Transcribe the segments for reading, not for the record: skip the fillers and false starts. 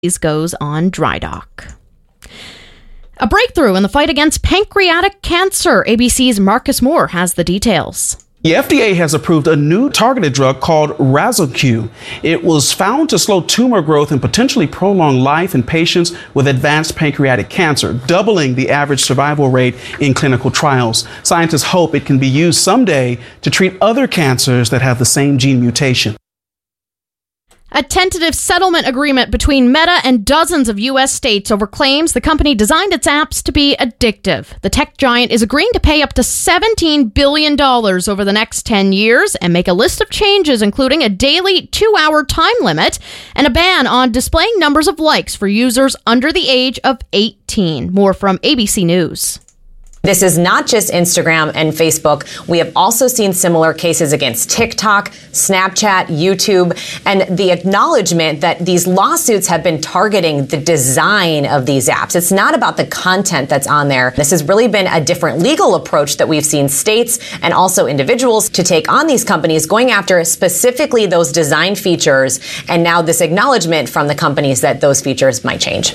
goes on dry dock. A breakthrough in the fight against pancreatic cancer. ABC's Marcus Moore has the details. The FDA has approved a new targeted drug called Razalq. It was found to slow tumor growth and potentially prolong life in patients with advanced pancreatic cancer, doubling the average survival rate in clinical trials. Scientists hope it can be used someday to treat other cancers that have the same gene mutation. A tentative settlement agreement between Meta and dozens of U.S. states over claims the company designed its apps to be addictive. The tech giant is agreeing to pay up to $17 billion over the next 10 years and make a list of changes, including a daily 2-hour time limit and a ban on displaying numbers of likes for users under the age of 18. More from ABC News. This is not just Instagram and Facebook. We have also seen similar cases against TikTok, Snapchat, YouTube, and the acknowledgement that these lawsuits have been targeting the design of these apps. It's not about the content that's on there. This has really been a different legal approach that we've seen states and also individuals to take on these companies, going after specifically those design features, and now this acknowledgement from the companies that those features might change.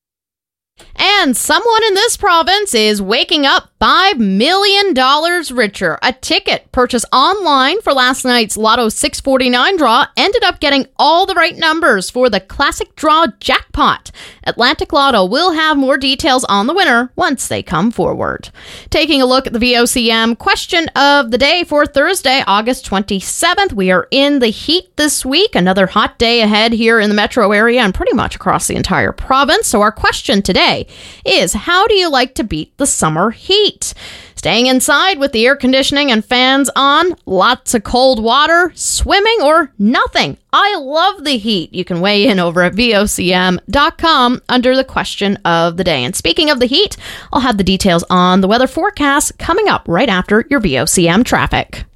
And someone in this province is waking up $5 million richer. A ticket purchased online for last night's Lotto 649 draw ended up getting all the right numbers for the classic draw jackpot. Atlantic Lotto will have more details on the winner once they come forward. Taking a look at the VOCM question of the day for Thursday, August 27th. We are in the heat this week. Another hot day ahead here in the metro area and pretty much across the entire province. So our question today is, how do you like to beat the summer heat? Staying inside with the air conditioning and fans on, lots of cold water, swimming, or nothing? I love the heat. You can weigh in over at VOCM.com under the question of the day. And speaking of the heat, I'll have the details on the weather forecast coming up right after your VOCM traffic.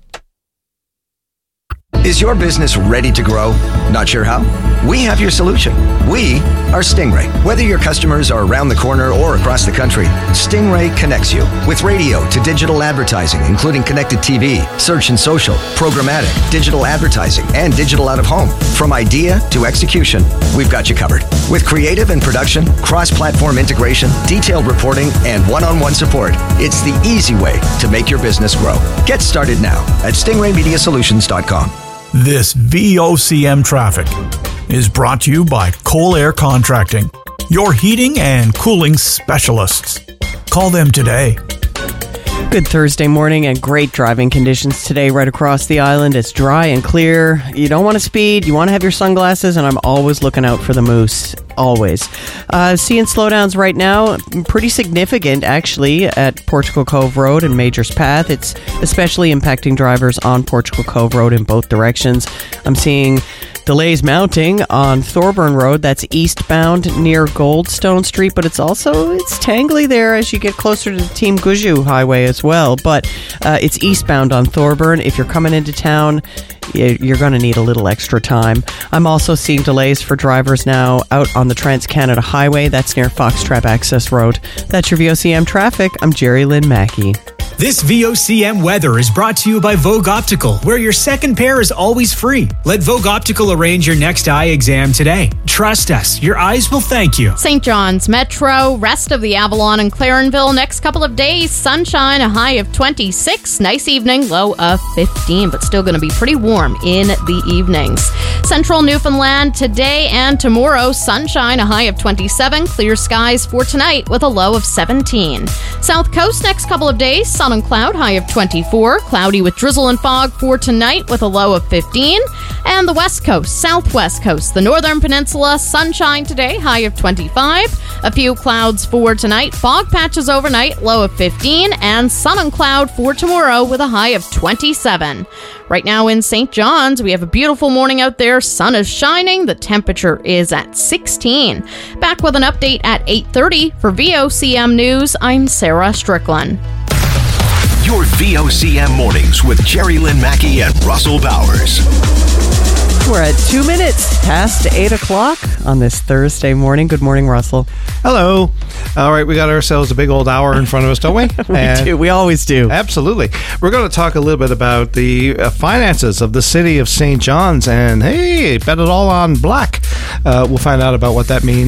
Is your business ready to grow? Not sure how? We have your solution. We are Stingray. Whether your customers are around the corner or across the country, Stingray connects you with radio to digital advertising, including connected TV, search and social, programmatic, digital advertising, and digital out of home. From idea to execution, we've got you covered. With creative and production, cross-platform integration, detailed reporting, and one-on-one support, it's the easy way to make your business grow. Get started now at stingraymediasolutions.com. This VOCM traffic is brought to you by Cole Air Contracting, your heating and cooling specialists. Call them today. Good Thursday morning and great driving conditions today right across the island. It's dry and clear. You don't want to speed. You want to have your sunglasses, and I'm always looking out for the moose. Always. Seeing slowdowns right now, pretty significant actually at Portugal Cove Road and Majors Path. It's especially impacting drivers on Portugal Cove Road in both directions. I'm seeing delays mounting on Thorburn Road, that's eastbound near Goldstone Street, but it's tangly there as you get closer to the Team Guju Highway as well. But it's eastbound on Thorburn. If you're coming into town, you're going to need a little extra time. I'm also seeing delays for drivers now out on the Trans-Canada Highway. That's near Foxtrap Access Road. That's your VOCM traffic. I'm Jerry Lynn Mackey. This VOCM weather is brought to you by Vogue Optical, where your second pair is always free. Let Vogue Optical arrange your next eye exam today. Trust us, your eyes will thank you. St. John's Metro, rest of the Avalon and Clarenville. Next couple of days, sunshine, a high of 26. Nice evening, low of 15, but still going to be pretty warm in the evenings. Central Newfoundland today and tomorrow, sunshine, a high of 27. Clear skies for tonight with a low of 17. South Coast next couple of days, sun and cloud, high of 24. Cloudy with drizzle and fog for tonight with a low of 15. And the West Coast, Southwest Coast, the Northern Peninsula, sunshine today, high of 25. A few clouds for tonight, fog patches overnight, low of 15. And sun and cloud for tomorrow with a high of 27. Right now in St. John's, we have a beautiful morning out there. Sun is shining. The temperature is at 16. Back with an update at 8:30 for VOCM News. I'm Sarah Strickland. Your VOCM mornings with Jerry Lynn Mackey and Russell Bowers. We're at 2 minutes past 8 o'clock on this Thursday morning. Good morning, Russell. Hello. All right, we got ourselves a big old hour in front of us, don't we? We do. We always do. Absolutely. We're going to talk a little bit about the finances of the city of St. John's, and hey, bet it all on black. We'll find out about what that means.